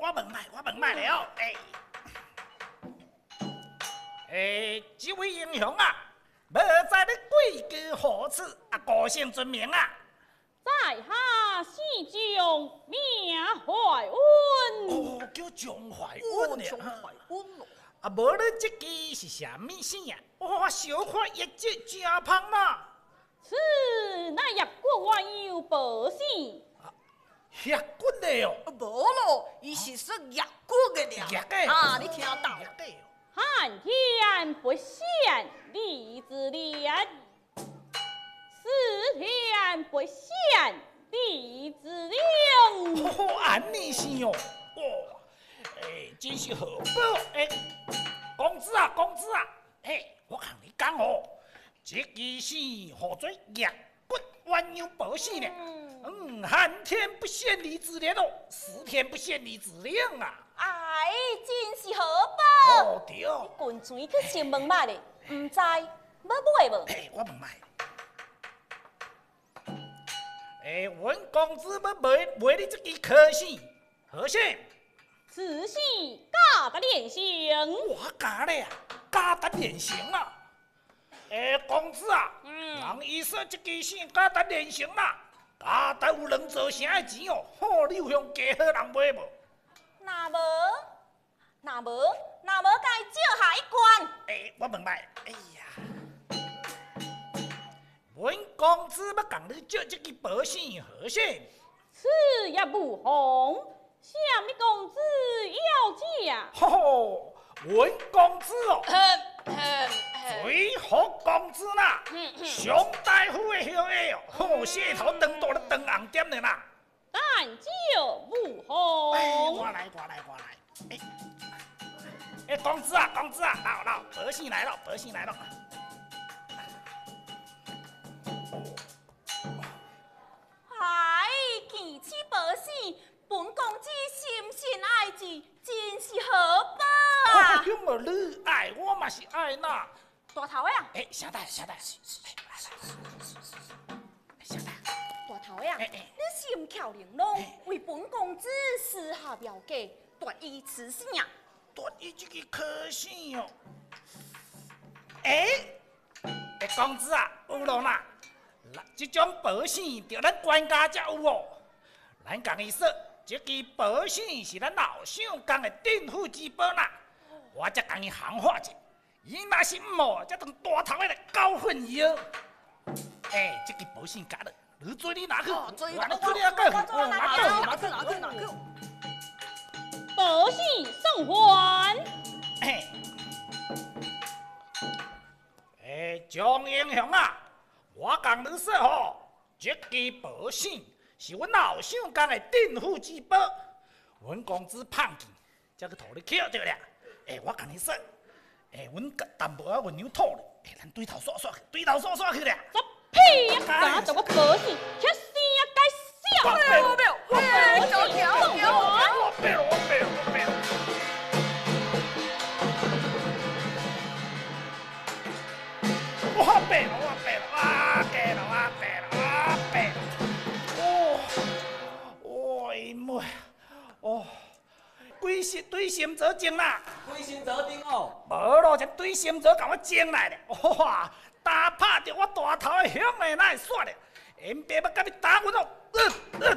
我问卖了，这位英雄啊，无知你贵居何处啊？高姓尊名啊？ 在下姓蒋，名怀恩。 哦，叫蒋怀恩蒋怀恩咯。 啊，无你这支是啥物姓啊？哇，小可一节真芳啦！ 此乃叶国万有百姓。 叶骨的哦。 无咯，伊是说叶骨的了。 叶的。 啊，你听到？ 叶的。 汉天不显李子廉，四天不显李子令。 哦，安尼是哦。哇，真是好宝。公子啊，我向你讲哦，这支是何做叶骨万有百姓呢？寒天不显李子廉哦，四天不显李子令啊。 哎，真是好宝！ 哦对。 滚水去先问买咧，唔知要买无？ 我问卖。阮公子要买你这支科姓，何姓？ 此系家的脸型。 我假咧啊，家得连成啊！公子啊，人伊说这支姓家得连成啦，家得有两座城的钱哦，好，你有向家好人买无？ 那无，该借下一关。 我问卖，阮公子要共你借这支保险何姓？ 此也不红，想你公子要价。 吼，阮公子哦，最好公子啦，上大夫的后裔哦，吼，舌头长大了长红点的啦。 但就不红。 我来。公子啊，老，百姓来了。 哎，见此保险，本公子深深爱之，真是好宝啊！ 有无你爱，我嘛是爱呐。 大头的啊！ 啥代？ 大头的啊！你心巧玲珑，为本公子私下了解，夺伊此姓啊！ 夺伊这个可惜哦。公子啊，有咯啦。这种保险，就咱官家才有哦。咱讲伊说，这支保险是咱老相公的镇府之宝啦。我才讲伊行话者，伊若是唔好，才当大头的来交混伊哦。这支保险假的，你做你拿去， 我拿去。 保险送还。 蒋英雄啊，我讲你说吼，这支保险是阮老相公的镇府之宝，阮公子胖见，才去互你捡着了。我讲你说，阮淡薄仔运牛土咧，咱对头刷去咧。 这屁呀！敢做我保险，吃死啊！该笑。 我没有， 我背了。对心则精啦， 对心则定哦。 无咯，就对心则甲我精来咧。哇，打拍着我大头的响的，哪会煞咧？因爸要甲你打阮哦。